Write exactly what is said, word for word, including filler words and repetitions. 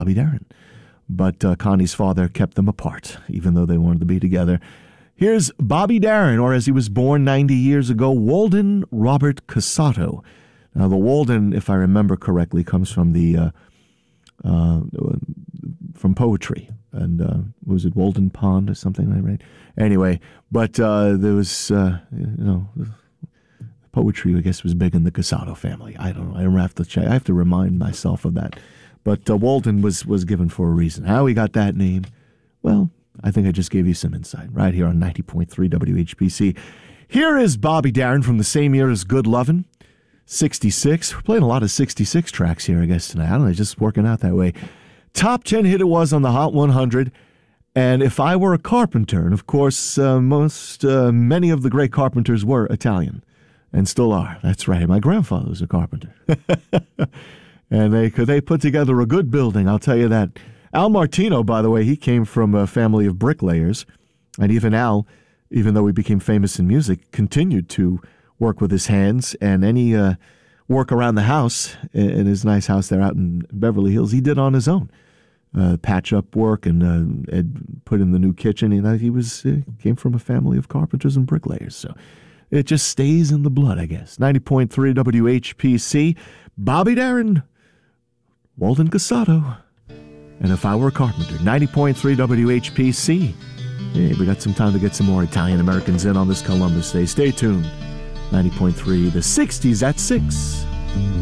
Bobby Darin. But uh, Connie's father kept them apart, even though they wanted to be together. Here's Bobby Darin, or as he was born ninety years ago, Walden Robert Cassato. Now, the Walden, if I remember correctly, comes from the uh, uh, from poetry. And uh, was it Walden Pond or something like that? Anyway, but uh, there was, uh, you know, poetry, I guess, was big in the Cassato family. I don't know. I don't have to check. I have to remind myself of that. But uh, Walden was, was given for a reason. How he got that name, well, I think I just gave you some insight right here on ninety point three W H P C. Here is Bobby Darin from the same year as Good Lovin', sixty-six. We're playing a lot of sixty-six tracks here, I guess, tonight. I don't know, it's just working out that way. Top ten hit it was on the Hot one hundred. And If I Were a Carpenter, and of course, uh, most, uh, many of the great carpenters were Italian, and still are. That's right. My grandfather was a carpenter. And they could they put together a good building, I'll tell you that. Al Martino, by the way, he came from a family of bricklayers. And even Al, even though he became famous in music, continued to work with his hands. And any uh, work around the house, in his nice house there out in Beverly Hills, he did on his own. Uh, patch-up work and uh, Ed put in the new kitchen. You know, he was uh, came from a family of carpenters and bricklayers. So it just stays in the blood, I guess. ninety point three W H P C, Bobby Darin, Walden Cassato, and If I Were a Carpenter. ninety point three W H P C. Hey, we got some time to get some more Italian Americans in on this Columbus Day. Stay tuned. ninety point three, the sixties at six.